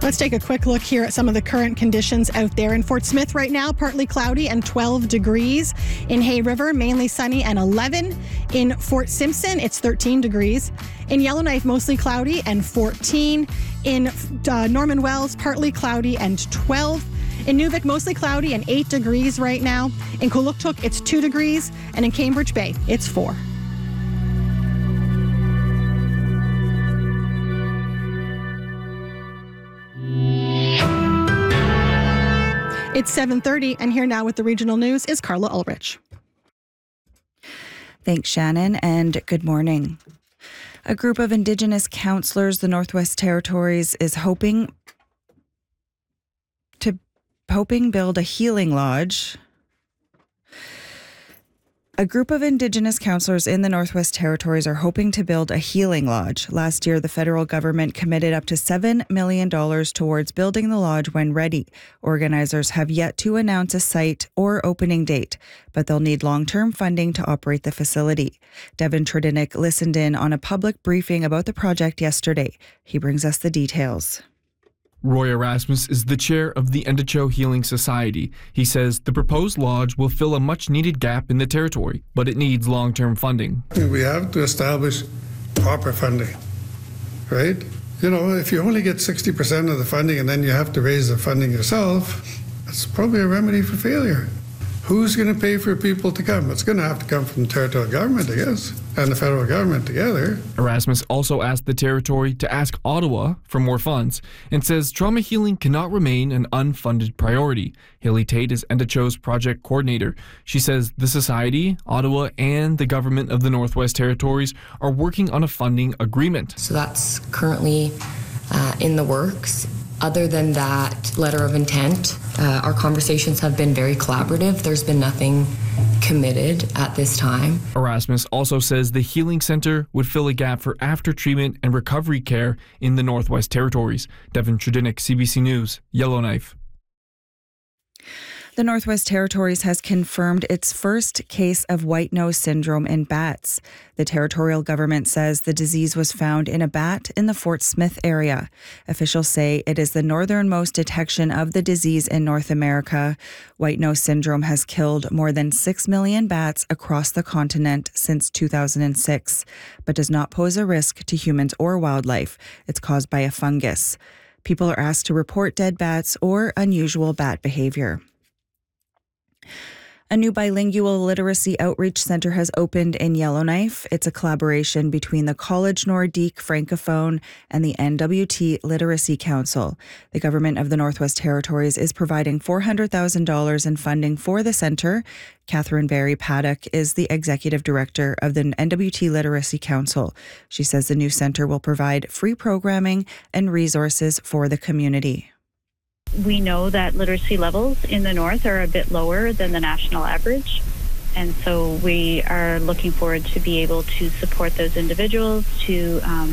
Let's take a quick look here at some of the current conditions out there. In Fort Smith right now, partly cloudy and 12 degrees. In Hay River, mainly sunny and 11. In Fort Simpson, it's 13 degrees. In Yellowknife, mostly cloudy and 14. In Norman Wells, partly cloudy and 12. In Nuvik, mostly cloudy and 8 degrees right now. In Kuluktuk, it's 2 degrees. And in Cambridge Bay, it's 4. It's 7:30, and here now with the regional news is Carla Ulrich. Thanks, Shannon, and good morning. A group of Indigenous councillors, the Northwest Territories, is hoping build a healing lodge. A group of Indigenous councillors in the Northwest Territories are hoping to build a healing lodge. Last year, the federal government committed up to $7 million towards building the lodge when ready. Organizers have yet to announce a site or opening date, but they'll need long-term funding to operate the facility. Devin Tredinnick listened in on a public briefing about the project yesterday. He brings us the details. Roy Erasmus is the chair of the Endacho Healing Society. He says the proposed lodge will fill a much-needed gap in the territory, but it needs long-term funding. We have to establish proper funding, right? You know, if you only get 60% of the funding and then you have to raise the funding yourself, that's probably a remedy for failure. Who's going to pay for people to come? It's going to have to come from the territorial government, I guess, and the federal government together. Erasmus also asked the territory to ask Ottawa for more funds and says trauma healing cannot remain an unfunded priority. Haley Tate is Endacho's project coordinator. She says the Society, Ottawa, and the government of the Northwest Territories are working on a funding agreement. So that's currently in the works. Other than that letter of intent, our conversations have been very collaborative. There's been nothing committed at this time. Erasmus also says the Healing Centre would fill a gap for after-treatment and recovery care in the Northwest Territories. Devin Tredinnick, CBC News, Yellowknife. The Northwest Territories has confirmed its first case of white nose syndrome in bats. The territorial government says the disease was found in a bat in the Fort Smith area. Officials say it is the northernmost detection of the disease in North America. White nose syndrome has killed more than 6 million bats across the continent since 2006, but does not pose a risk to humans or wildlife. It's caused by a fungus. People are asked to report dead bats or unusual bat behavior. A new bilingual literacy outreach center has opened in Yellowknife. It's a collaboration between the College Nordique Francophone and the NWT Literacy Council. The government of the Northwest Territories is providing $400,000 in funding for the center. Catherine Barry Paddock is the executive director of the NWT Literacy Council. She says the new center will provide free programming and resources for the community. We know that literacy levels in the north are a bit lower than the national average, and so we are looking forward to be able to support those individuals to